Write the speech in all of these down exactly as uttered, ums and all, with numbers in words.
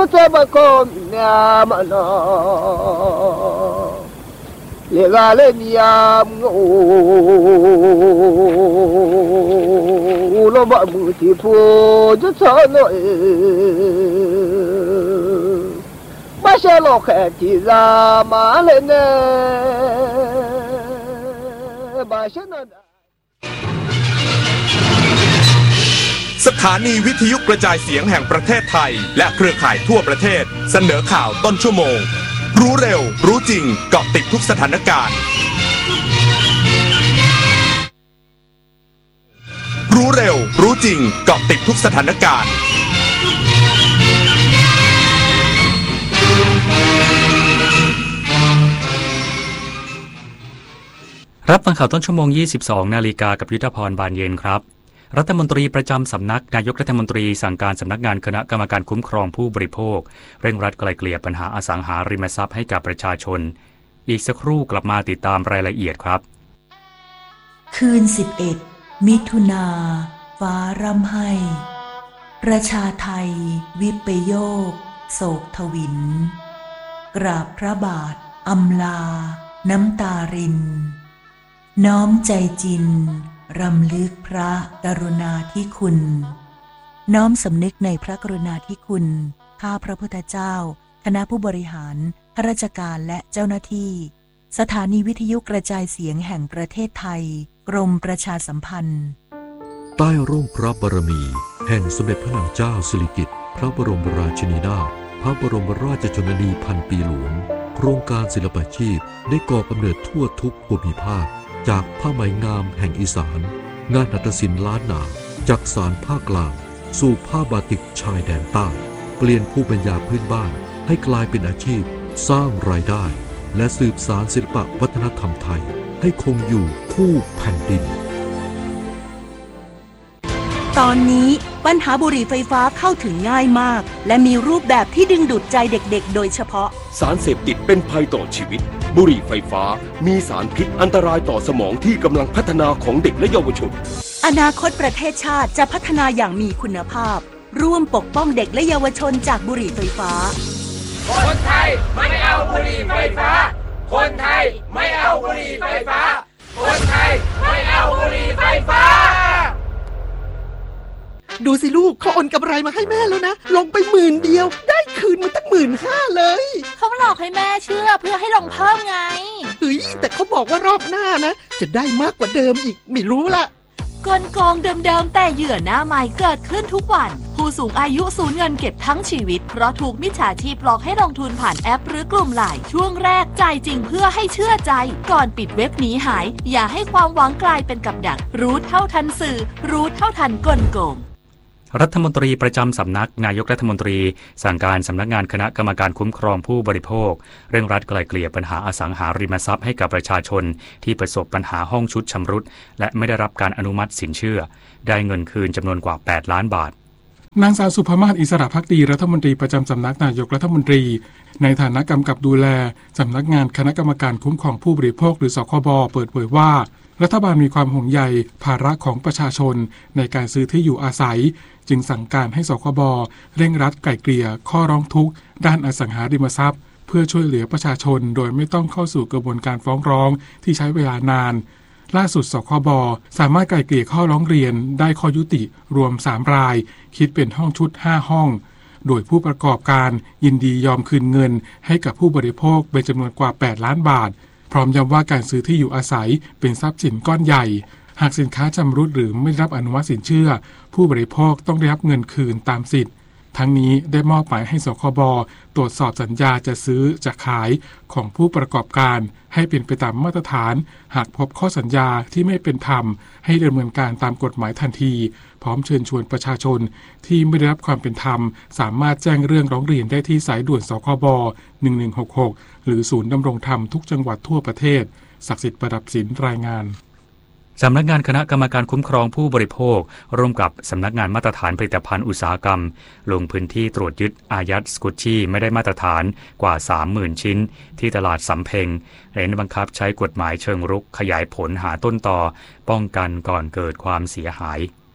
这么高呀嘛呢？那个嘞你呀我，我老把母亲抱着唱呢，马上老汉的ra马来呢，马上那。 สถานีวิทยุกระจายเสียงแห่งประเทศไทยและเครือข่ายทั่วประเทศเสนอข่าวต้นชั่วโมงรู้เร็วรู้จริงเกาะติดทุกสถานการณ์รู้เร็วรู้จริงเกาะติดทุกสถานการณ์รับฟังข่าวต้นชั่วโมงยี่สิบสองนาฬิกากับยุทธพรบานเย็นครับรัฐมนตรีประจำสำนักนายกรัฐมนตรีสั่งการสำนักงานคณะกรรมการคุ้มครองผู้บริโภคเร่งรัดไกล่เกลี่ยปัญหาอสังหาริมทรัพย์ให้กับประชาชนอีกสักครู่กลับมาติดตามรายละเอียดครับคืนสิบเอ็ดมิถุนาฟ้าร่ำไห้ประชาไทยวิปโยคโศกทวินกราบพระบาทอำลาน้ำตารินน้อมใจจินรำลึกพระกรุณาธิคุณน้อมสำนึกในพระกรุณาธิคุณข้าพระพุทธเจ้าคณะผู้บริหารข้าราชการและเจ้าหน้าที่สถานีวิทยุกระจายเสียงแห่งประเทศไทยกรมประชาสัมพันธ์ใต้ร่มพระบารมีแห่งสมเด็จพระนางเจ้าสิริกิติ์พระบรมราชินีนาถพระบรมราชชนนีพันปีหลวงโครงการศิลปาชีพได้ก่อกำเนิดทั่วทุกภูมิภาคจากผ้าไหมงามแห่งอีสานงานหัตถศิลป์ล้านนาจากสารภาคกลางสู่ผ้าบาติกชายแดนใต้เปลี่ยนภูมิปัญญาพื้นบ้านให้กลายเป็นอาชีพสร้างรายได้และสืบสานศิลปวัฒนธรรมไทยให้คงอยู่คู่แผ่นดินตอนนี้ปัญหาบุหรี่ไฟฟ้าเข้าถึงง่ายมากและมีรูปแบบที่ดึงดูดใจเด็กๆโดยเฉพาะสารเสพติดเป็นภัยต่อชีวิตบุหรี่ไฟฟ้ามีสารพิษอันตรายต่อสมองที่กำลังพัฒนาของเด็กและเยาวชนอนาคตประเทศชาติจะพัฒนาอย่างมีคุณภาพร่วมปกป้องเด็กและเยาวชนจากบุหรี่ไฟฟ้าคนไทยไม่เอาบุหรี่ไฟฟ้าคนไทยไม่เอาบุหรี่ไฟฟ้าคนไทยไม่เอาบุหรี่ไฟฟ้าดูสิลูกเขาโอนกำไรมาให้แม่แล้วนะลงไปหมื่นเดียวได้คืนมาตั้งหมื่นห้าเลยเขาหลอกให้แม่เชื่อเพื่อให้ลงเพิ่มไงเฮ้ยแต่เขาบอกว่ารอบหน้านะจะได้มากกว่าเดิมอีกไม่รู้ละกลโกงเดิมๆแต่เหยื่อหน้าใหม่เกิดขึ้นทุกวันผู้สูงอายุสูญเงินเก็บทั้งชีวิตเพราะถูกมิจฉาชีพหลอกให้ลงทุนผ่านแอปหรือกลุ่มไลน์ช่วงแรกจ่ายจริงเพื่อให้เชื่อใจก่อนปิดเว็บหนีหายอย่าให้ความหวังกลายเป็นกับดักรู้เท่าทันสื่อรู้เท่าทันกลโกงรัฐมนตรีประจำสำนักนายกรัฐมนตรีสั่งการสำนักงานคณะกรรมการคุ้มครองผู้บริโภคเร่งรัดไกล่เกลี่ยปัญหาอสังหาริมทรัพย์ให้กับประชาชนที่ประสบปัญหาห้องชุดชำรุดและไม่ได้รับการอนุมัติสินเชื่อได้เงินคืนจำนวนกว่าแปดล้านบาทนางสาวสุภมาศอิสระภักดีรัฐมนตรีประจำสำนักนายกรัฐมนตรีในฐานะกำกับดูแลสำนักงานคณะกรรมการคุ้มครองผู้บริโภคหรือสคบเปิดเผยว่ารัฐบาลมีความห่วงใยภาระของประชาชนในการซื้อที่อยู่อาศัยจึงสั่งการให้สคบเร่งรัดไกล่เกลี่ยข้อร้องทุกข์ด้านอสังหาริมทรัพย์เพื่อช่วยเหลือประชาชนโดยไม่ต้องเข้าสู่กระบวนการฟ้องร้องที่ใช้เวลานานล่าสุดสคบสามารถไกล่เกลี่ยข้อร้องเรียนได้ข้อยุติรวมสามรายคิดเป็นห้องชุดห้าห้องโดยผู้ประกอบการยินดียอมคืนเงินให้กับผู้บริโภคเป็นจำนวนกว่าแปดล้านบาทพร้อมย้ำว่าการซื้อที่อยู่อาศัยเป็นทรัพย์สินก้อนใหญ่หากสินค้าชำรุดหรือไม่รับอนุมัติสินเชื่อผู้บริโภคต้องได้รับเงินคืนตามสิทธิ์ทั้งนี้ได้มอบหมายให้สคบตรวจสอบสัญญาจะซื้อจะขายของผู้ประกอบการให้เป็นไปตามมาตรฐานหากพบข้อสัญญาที่ไม่เป็นธรรมให้ดำเนินการตามกฎหมายทันทีพร้อมเชิญชวนประชาชนที่ไม่ได้รับความเป็นธรรมสามารถแจ้งเรื่องร้องเรียนได้ที่สายด่วนสคบหนึ่งหนึ่งหกหกหรือศูนย์ดำรงธรรมทุกจังหวัดทั่วประเทศศักดิ์สิทธิ์ประดับศิลป์รายงานสำนักงานคณะกรรมการคุ้มครองผู้บริโภคร่วมกับสำนักงานมาตรฐานผลิตภัณฑ์อุตสาหกรรมลงพื้นที่ตรวจยึดอายัดสกุชชี่ไม่ได้มาตรฐานกว่า สามหมื่น ชิ้นที่ตลาดสำเพ็งและบังคับใช้กฎหมายเชิงรุกขยายผลหาต้นตอป้องกันก่อนเกิดความเสียหาย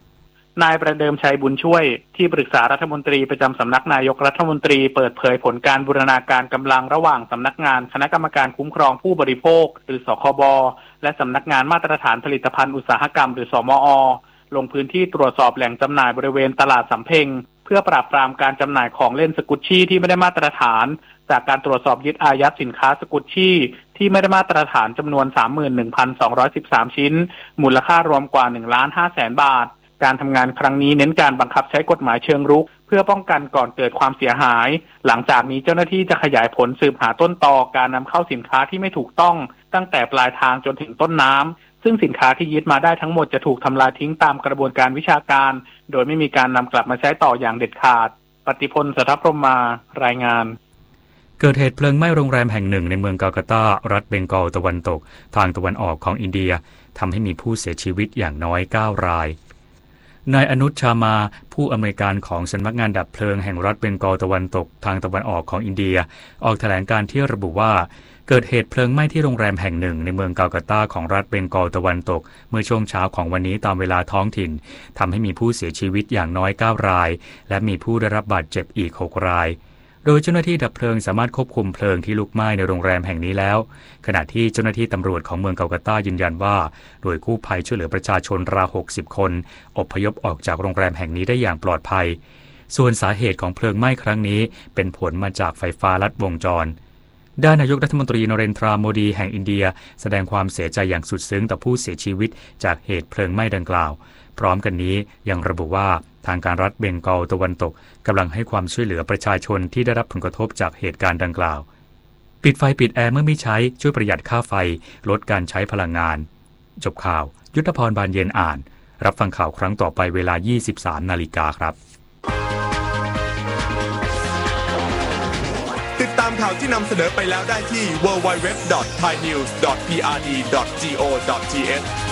นายประเดิมชัยบุญช่วยที่ปรึกษารัฐมนตรีประจำสำนักนายกรัฐมนตรีเปิดเผยผลการบูรณาการกำลังระหว่างสำนักงานคณะกรรมการคุ้มครองผู้บริโภคหรือสคบและสำนักงานมาตรฐานผลิตภัณฑ์อุตสาหกรรมหรือสมอ.ลงพื้นที่ตรวจสอบแหล่งจำหน่ายบริเวณตลาดสำเพ็งเพื่อปราบปรามการจำหน่ายของเล่นสกุชชี่ที่ไม่ได้มาตรฐานจากการตรวจสอบยึดอายัดสินค้าสกุชชี่ที่ไม่ได้มาตรฐานจำนวน สามหมื่นหนึ่งพันสองร้อยสิบสาม ชิ้นมูลค่ารวมกว่า หนึ่งล้านห้าแสน บาทการทำงานครั้งนี้เน้นการบังคับใช้กฎหมายเชิงรุกเพื่อป้องกันก่อนเกิดความเสียหายหลังจากนี้เจ้าหน้าที่จะขยายผลสืบหาต้นตอการนำเข้าสินค้าที่ไม่ถูกต้องตั้งแต่ปลายทางจนถึงต้นน้ำซึ่งสินค้าที่ยึดมาได้ทั้งหมดจะถูกทำลายทิ้งตามกระบวนการวิชาการโดยไม่มีการนำกลับมาใช้ต่ออย่างเด็ดขาดปฏิพล สัทธพรหมารายงานเกิดเหตุเพลิงไหม้โรงแรมแห่งหนึ่งในเมืองจาการ์ตารัฐเบงกอลตะวันตกทางตะวันออกของอินเดียทำให้มีผู้เสียชีวิตอย่างน้อยเก้ารายนายอนุชชามาผู้อำนวยการของสำนักงานดับเพลิงแห่งรัฐเบงกอลตะวันตกทางตะวันออกของอินเดียออกแถลงการที่ระบุว่าเกิดเหตุเพลิงไหม้ที่โรงแรมแห่งหนึ่งในเมืองจาการ์ตาของรัฐเบงกอลตะวันตกเมื่อช่วงเช้าของวันนี้ตามเวลาท้องถิ่นทำให้มีผู้เสียชีวิตอย่างน้อยเก้ารายและมีผู้ได้รับบาดเจ็บอีกหกรายโดยเจ้าหน้าที่ดับเพลิงสามารถควบคุมเพลิงที่ลุกไหม้ในโรงแรมแห่งนี้แล้วขณะที่เจ้าหน้าที่ตำรวจของเมืองจาการ์ตายืนยันว่าโดยกู้ภัยช่วยเหลือประชาชนราวหกสิบคนอพยพออกจากโรงแรมแห่งนี้ได้อย่างปลอดภัยส่วนสาเหตุของเพลิงไหม้ครั้งนี้เป็นผลมาจากไฟฟ้าลัดวงจรด้านนายกรัฐมนตรีนเรนทราโมดีแห่งอินเดียแสดงความเสียใจอย่างสุดซึ้งต่อผู้เสียชีวิตจากเหตุเพลิงไหม้ดังกล่าวพร้อมกันนี้ยังระบุว่าทางการรัฐเบงกอลตะวันตกกำลังให้ความช่วยเหลือประชาชนที่ได้รับผลกระทบจากเหตุการณ์ดังกล่าวปิดไฟปิดแอร์เมื่อไม่ใช้ช่วยประหยัดค่าไฟลดการใช้พลังงานจบข่าวยุทธพรบานเย็นอ่านรับฟังข่าวครั้งต่อไปเวลา ยี่สิบสาม นาฬิกาครับติดตามข่าวที่นำเสนอไปแล้วได้ที่ ดับเบิลยู ดับเบิลยู ดับเบิลยู ดอท ไทยนิวส์ ดอท พี อาร์ ดี ดอท จี โอ ดอท ที เอช